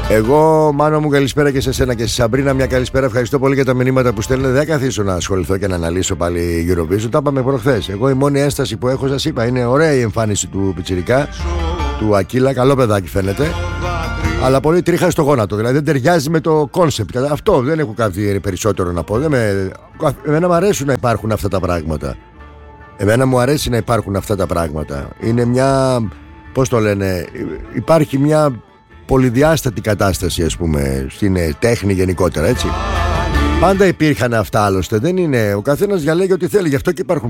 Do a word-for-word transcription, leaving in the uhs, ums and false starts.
Εγώ, Μάνο μου, καλησπέρα και σε σένα και στη Σαμπρίνα. Μια καλησπέρα. Ευχαριστώ πολύ για τα μηνύματα που στέλνετε. Δεν καθίσω να ασχοληθώ και να αναλύσω πάλι Eurovision. Τα είπαμε προχθές. Εγώ η μόνη ένσταση που έχω, σας είπα, είναι ωραία η εμφάνιση του Πιτσιρικά, του Ακύλα. Καλό παιδάκι φαίνεται. Αλλά πολύ τρίχα στο γόνατο. Δηλαδή δεν ταιριάζει με το κόνσεπτ. Αυτό δεν έχω κάτι περισσότερο να πω. Δεν με... Εμένα μου αρέσουν να υπάρχουν αυτά τα πράγματα. Εμένα μου αρέσει να υπάρχουν αυτά τα πράγματα. Είναι μια. Πώς το λένε, υπάρχει μια πολυδιάστατη κατάσταση, ας πούμε, στην τέχνη γενικότερα, έτσι. Πάντα υπήρχαν αυτά, άλλωστε. Δεν είναι. Ο καθένας διαλέγει ό,τι θέλει. Γι' αυτό και υπάρχουν